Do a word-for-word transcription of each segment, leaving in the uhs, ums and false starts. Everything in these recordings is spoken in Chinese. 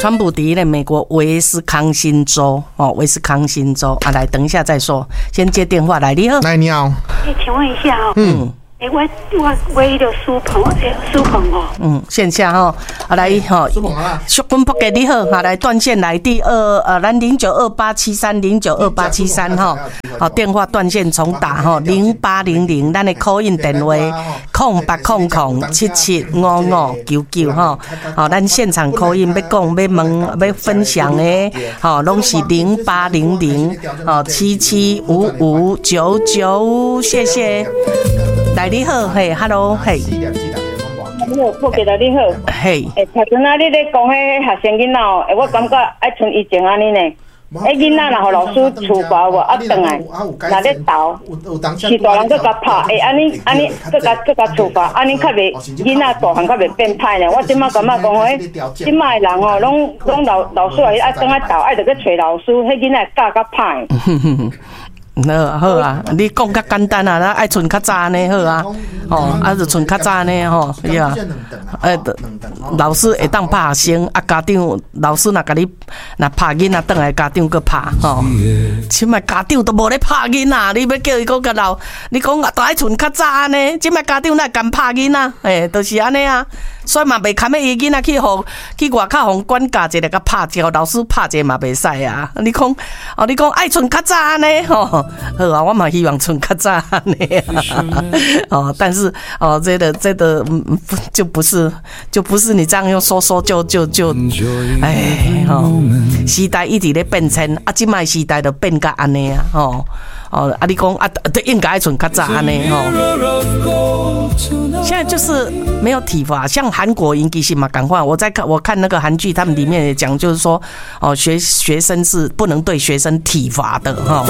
川普第一的美国威斯康星州哦，威斯康星州啊，来等一下再说，先接电话来，你好， 来你好， 哎，请问一下哦， 嗯。 哎、欸，我我我迄个苏鹏，哎，苏鹏哦， 嗯，线下哈，啊来哈， 苏鹏啊， 淑君博给你好，好来断线来第二呃，咱零九二八七三零九二八七三哈，好电话断线重打哈，零八零零，咱的 call in 电话空八空空七七五五九九哈，好，咱现场 call in 要讲要问要分享的，好，拢是零八零零，好七七五五九九，谢谢。来你好，嘿 ，hello， 嘿， 你好，我记得你好， 嘿， 诶，头先啊，你咧讲迄学生囡仔哦，诶，我感觉爱像以前安尼呢，诶，囡仔若互老师处罚无，啊，转来，若咧斗，是大人搁甲拍，诶，安尼安尼搁甲搁甲处罚，安尼较袂囡仔大汉较袂变歹呢。我即摆感觉讲，迄即摆的人哦，拢拢老老师爱爱转来斗，爱着去找老师，迄囡仔教较歹。 好好啊，你讲较简单啊，咱爱存较早呢，好啊，哦，啊就存较早呢，吼，是啊，诶，老师会当拍学生，啊，家长老师若甲你若拍囡仔，转来家长搁拍，吼，即摆家长都无咧拍囡仔，你要叫伊讲个老，你讲都爱存较早呢，即摆家长哪会敢拍囡仔？诶，就是安尼啊，所以嘛袂堪伊囡仔去互去外口互管教一个，甲拍一个，老师拍一个嘛袂使啊。你讲哦，你讲爱存较早呢，吼。好啊，我嘛希望存较早呢哦，但是哦，这个这个嗯，就不是就不是你这样用说说就就就，哎哦，时代一直咧变迁，啊，即卖时代就变甲安尼啊，哦哦，啊，你讲啊，都应该爱存较早安尼哦。现在就是没有体罚，像韩国引其实嘛，赶快我在看我看那个韩剧，他们里面也讲，就是说哦，学学生是不能对学生体罚的哈。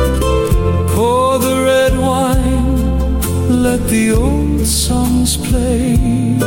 Pour the red wine, let the old songs play.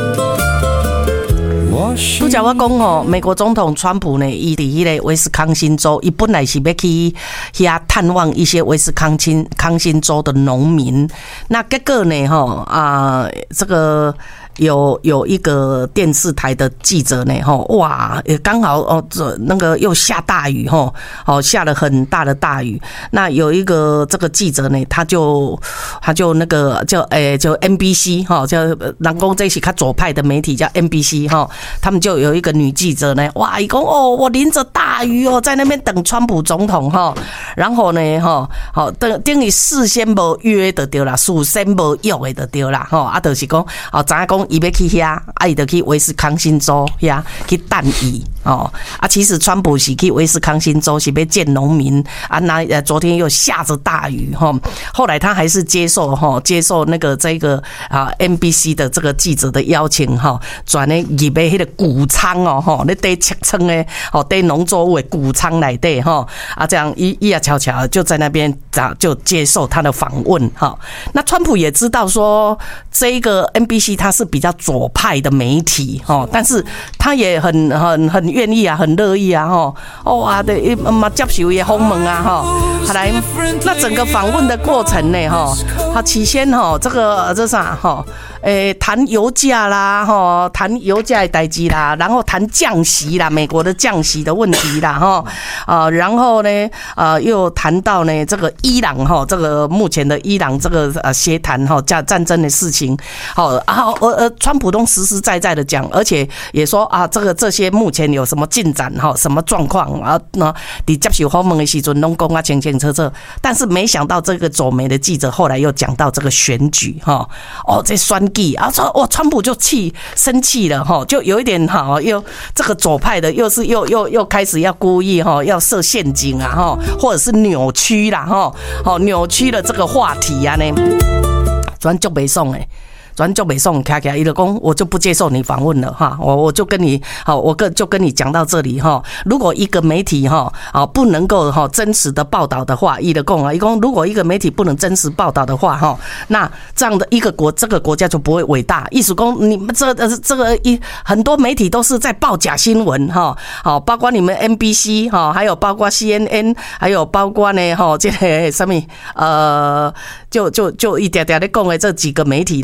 拄则我讲吼，美国总统川普呢，伊伫迄个威斯康星州，伊本来是要去遐探望一些威斯康星康星州的农民，那结果呢，吼啊、呃，这个。有有一个电视台的记者呢，吼哇，也刚好哦，这那个又下大雨吼，哦下了很大的大雨。那有一个这个记者呢，他就他就那个叫诶、欸、叫 N B C 哈，叫人讲这是较左派的媒体叫 N B C 哈，他们就有一个女记者呢，哇，伊讲哦，我淋着大雨哦，在那边等川普总统哈，然后呢哈，好等等于事先无约的对啦，事先无约的对啦，吼啊，就是讲哦，知影讲。伊要去遐，啊，伊就去威斯康星州遐去等伊哦。啊，其实川普是去威斯康星州是要见农民啊，那呃昨天又下着大雨哈、哦，后来他还是接受哈、哦、接受那个这个啊 N B C 的这个记者的邀请哈，转呢入去迄个谷仓哦吼，咧在切仓诶哦，在农作物的谷仓内底哈啊，这样伊伊啊悄悄就在那边就接受他的访问哈。那川普也知道说这个 N B C 他是比较左派的媒体哦，但是他也很很很愿意啊，很乐意啊哈哦啊的嘛接受也访问啊哈，好来那整个访问的过程呢哈，他起先哈这个这啥哈。诶，谈油价啦，哈，谈油价的代志啦，然后谈降息啦，美国的降息的问题啦，哈，啊，然后呢，呃，又谈到呢这个伊朗哈，这个目前的伊朗这个呃协谈哈战战争的事情，好，然后呃呃，川普都实实在在的讲，而且也说啊，这个这些目前有什么进展哈，什么状况啊？那你接受访问的时阵拢讲啊清清楚楚，但是没想到这个走媒的记者后来又讲到这个选举哈，哦，这选。啊，说哇，川普就气生气了哈，就有一点哈，又这个左派的又是又又又开始要故意哈，要设陷阱啊哈，或者是扭曲啦哈，好扭曲了这个话题啊呢，转就没送哎。转就没送卡卡伊的公，我就不接受你访问了哈，我我就跟你好，我跟就跟你讲到这里哈。如果一个媒体哈啊不能够哈真实的报道的话，伊的公啊，伊公如果一个媒体不能真实报道的话哈，那这样的一个国这个国家就不会伟大。意思公你们这呃这个一很多媒体都是在报假新闻哈，好包括你们 N B C 哈，还有包括 C N N， 还有包括呢哈这个什么呃就就就一点点的讲的这几个媒体啦哈，他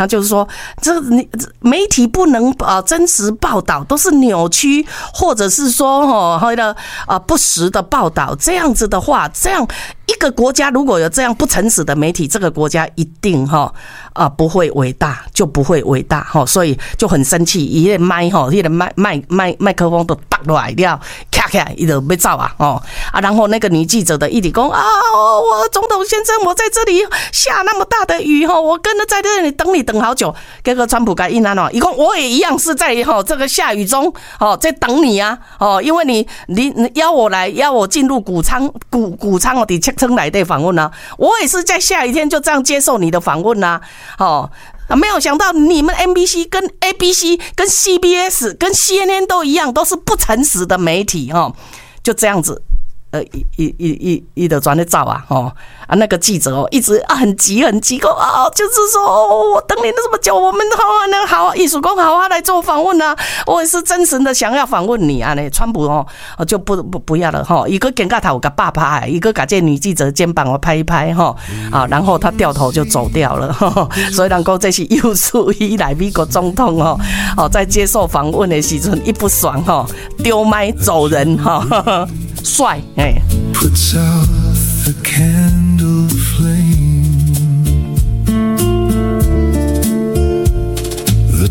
就是说这你媒体不能啊真实报道，都是扭曲或者是说哦或者啊不实的报道，这样子的话，这样一个国家如果有这样不诚实的媒体，这个国家一定哈啊不会伟大，就不会伟大哈，所以就很生气，一个麦哈，一个麦麦麦麦克风都打落来了，卡卡，伊就要走啊哦啊，然后那个女记者的一直讲啊，我总统先生，我在这里下那么大的雨哈，我跟着在这里等你等好久，结果川普该一难哦，一共我也一样是在哈这个下雨中哦在等你啊哦，因为你你邀我来邀我进入谷仓谷谷仓哦的切称来的访问啊，我也是在下雨天就这样接受你的访问啊哦。啊，没有想到你们 N B C 跟 A B C 跟 C B S 跟 C N N 都一样，都是不诚实的媒体哈，就这样子，呃，一一一一一的转的照啊，哦啊，那个记者哦，一直啊很急很急，哦，就是说、哦、我等你那么久，我们好啊，那个好艺术工好啊来做访问啊，我也是真诚的想要访问你啊，那川普哦就不不不要了哈，一个肩胛头给爸拍，一个把这女记者肩膀我拍一拍哈，啊，然后他掉头就走掉了，呵所以人讲这是有史以来美国总统哦，哦在接受访问的时阵一不爽哈，丢麦走人哈，帅哎。 Puts out the candle flame. The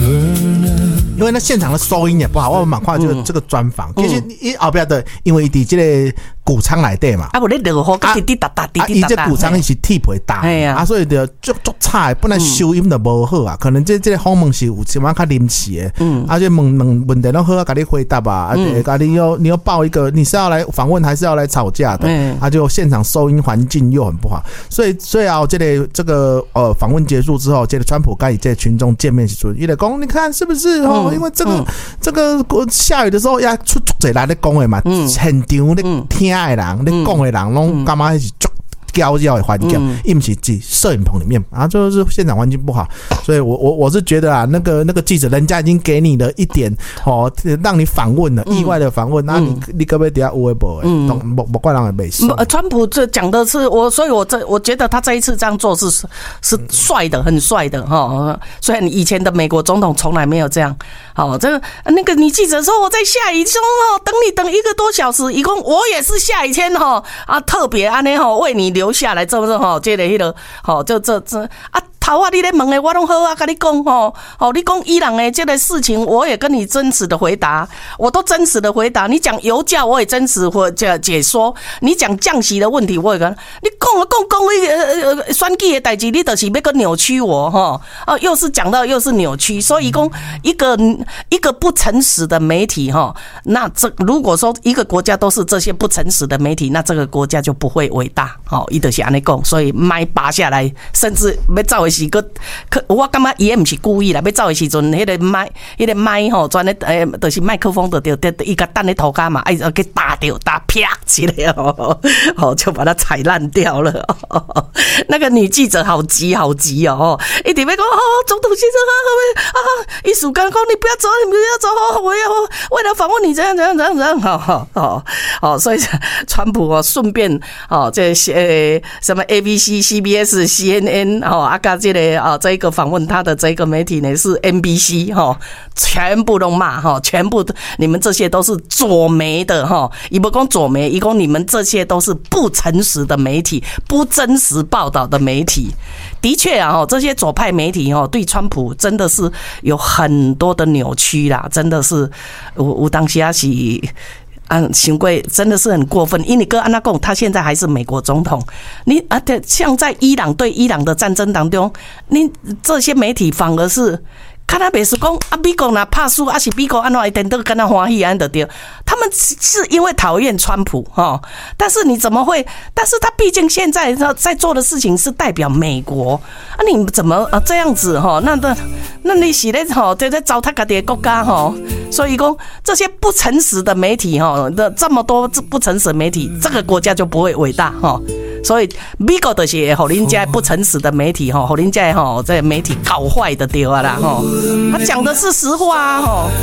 tavern. 因为那现场的收音也不好，我们蛮快就这个专访。其实一后边的，因为伫这个谷仓来底嘛， 啊，无咧落雨，滴滴答答，滴滴答答。 啊，伊这谷仓是铁皮搭，啊，所以就足足差，本来收音就无好啊。可能这这个访问是有一晚较临时的，嗯，而且问问问题都好啊，甲你回答吧，啊，甲你要你要报一个，你是要来访问还是要来吵架的？嗯，啊，就现场收音环境又很不好，所以最后这个这个呃访问结束之后，这个川普跟这群众见面时阵，伊就讲，你看是不是哦？因为这个、嗯、这个下雨的时候要出足侪人咧讲的嘛，嗯、现场咧听的人咧讲的人，拢干嘛是足高焦的环境，伊不是在摄影棚里面啊，就是现场环境不好，所以我我我是觉得啊，那个那个记者人家已经给你了一点哦，让你访问了，意外的访问，那、嗯、你你可不可以底下有微博？嗯，不不怪人的没事。 川普这讲的是我，所以我这我觉得他这一次这样做是是帅的，很帅的哈。虽然以前的美国总统从来没有这样。好，这个那个女记者说我在下雨中哦，等你等一个多小时，一共我也是下雨天哈啊，特别安尼哈为你留下来，这不是哈？这个迄个好，这这这啊。头啊，你咧问的我拢好啊，跟你讲吼，哦，你讲伊朗的这个事情，我也跟你真实的回答，我都真实的回答。你讲油价，我也真实或解解说；你讲降息的问题，我也跟你讲啊讲讲那个呃选举的代志，你就是要个扭曲我哈，哦，又是讲到又是扭曲，所以讲一个一个不诚实的媒体哈，那这如果说一个国家都是这些不诚实的媒体，那这个国家就不会伟大，好，伊就是安尼讲，所以麦拔下来，甚至要造的。是个，我感觉伊也不是故意啦。要走的时阵，迄个麦，迄个麦吼，专咧诶，就是麦克风的掉掉，伊个等咧头壳嘛，哎，给打掉，打啪起来哦，哦，就把它踩烂掉了。那个女记者好急，好急哦，一直要讲哦，总统先生啊，啊，一时间讲你不要走，你不要走，我要为了访问你，怎样怎样怎样怎样，好好好，好，所以川普哦，顺便哦，这些什么 A B C、C B S、C N N 哦，啊个。这个啊，这一个访问他的这个媒体呢是 N B C 哈，全部都骂哈，全部你们这些都是左媒的哈，伊不讲左媒，伊讲你们这些都是不诚实的媒体，不真实报道的媒体。的确啊，这些左派媒体哈，对川普真的是有很多的扭曲啦，真的是有有当时啊是。啊，行贵真的是很过分，因为哥安娜贡他现在还是美国总统，你啊，像在伊朗对伊朗的战争当中，你这些媒体反而是。看他别是讲啊，美国若怕输，啊是美国安怎一点都跟他欢喜安的对，他们是因为讨厌川普哈，但是你怎么会？但是他毕竟现在在做的事情是代表美国啊，你怎么啊这样子哈？那那那你是咧哈在在糟蹋自己的国家哈？所以讲这些不诚实的媒体哈的这么多不诚实的媒体，这个国家就不会伟大哈。所以美国就是互恁家不诚实的媒体吼，互恁家吼这媒体搞坏的对啊啦吼，他讲的是实话啊吼。